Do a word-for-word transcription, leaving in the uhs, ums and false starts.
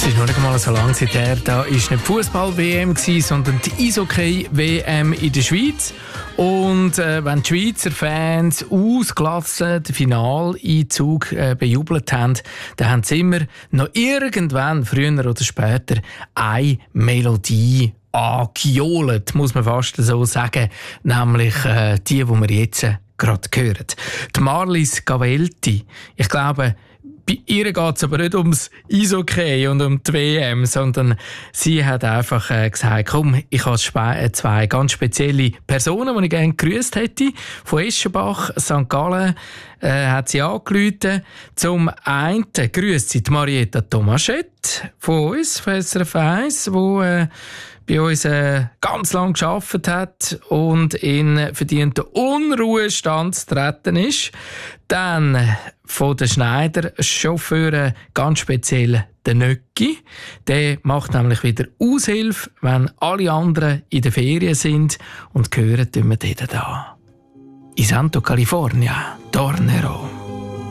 Es ist noch nicht mal so lange her, da war nicht Fußball-W M, sondern die Eishockey-W M in der Schweiz. Und äh, wenn die Schweizer Fans ausgelassen den Finaleinzug äh, bejubelt haben, dann haben sie immer noch irgendwann, früher oder später, eine Melodie angejohlt, muss man fast so sagen. Nämlich äh, die, die wir jetzt äh, gerade hören. Die Marlies Gavelti. Ich glaube, bei ihr geht es aber nicht ums Eishockey und um die W M, sondern sie hat einfach äh, gesagt, komm, ich habe zwei ganz spezielle Personen, die ich gerne gegrüßt hätte. Von Eschenbach, Sankt Gallen äh, hat sie angerufen. Zum einen grüßt sie die Marietta Tomaschett von uns, von S R F eins, die äh, bei uns äh, ganz lange gearbeitet hat und in verdienten Unruhestand zu treten ist. Dann von den Schneider-Chauffeuren ganz speziell der Nöcki. Der macht nämlich wieder Aushilfe, wenn alle anderen in der Ferien sind. Und hören tun wir den da. In Santo California, Tornero.